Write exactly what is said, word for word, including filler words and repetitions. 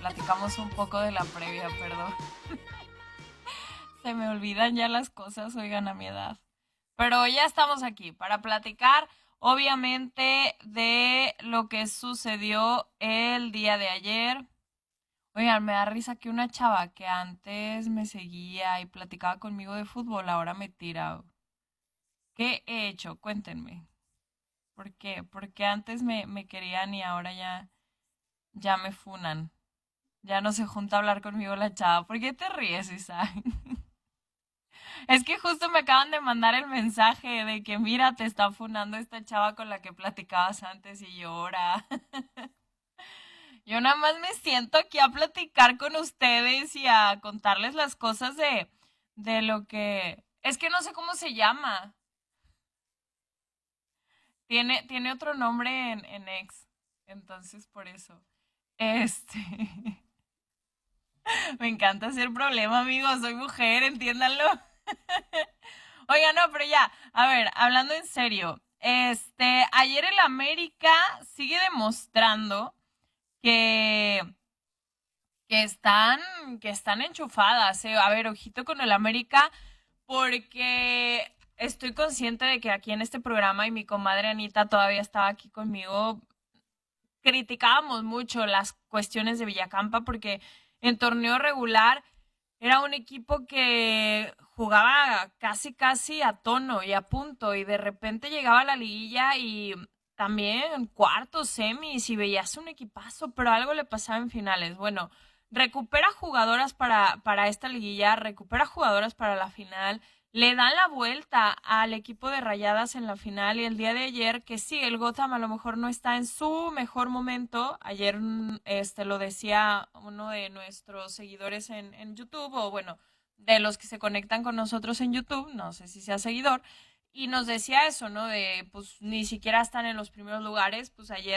platicamos un poco de la previa, perdón. Se me olvidan ya las cosas, oigan, a mi edad. Pero ya estamos aquí para platicar, obviamente, de lo que sucedió el día de ayer. Oigan, me da risa que una chava que antes me seguía y platicaba conmigo de fútbol, ahora me tira. ¿Qué he hecho? Cuéntenme. ¿Por qué? Porque antes me, me querían y ahora ya, ya me funan. Ya no se junta a hablar conmigo la chava. ¿Por qué te ríes, Isa? Es que justo me acaban de mandar el mensaje de que mira, te está funando esta chava con la que platicabas antes y llora. Yo nada más me siento aquí a platicar con ustedes y a contarles las cosas de, de lo que... Es que no sé cómo se llama. Tiene, tiene otro nombre en, en X. Entonces, por eso. Este... Me encanta hacer problema, amigos. Soy mujer, entiéndanlo. Oiga, no, pero ya, a ver, hablando en serio, este, ayer el América sigue demostrando que, que están, que están enchufadas, eh. A ver, ojito con el América, porque estoy consciente de que aquí en este programa y mi comadre Anita todavía estaba aquí conmigo, criticábamos mucho las cuestiones de Villacampa porque en torneo regular era un equipo que jugaba casi casi a tono y a punto y de repente llegaba a la liguilla y también cuartos, semis y veías un equipazo, pero algo le pasaba en finales. Bueno, recupera jugadoras para, para esta liguilla, recupera jugadoras para la final, le dan la vuelta al equipo de Rayadas en la final y el día de ayer, que sí, el Gotham a lo mejor no está en su mejor momento, ayer mm, este lo decía uno de nuestros seguidores en, en YouTube, o bueno, de los que se conectan con nosotros en YouTube, no sé si sea seguidor, y nos decía eso, ¿no? De pues ni siquiera están en los primeros lugares, pues ayer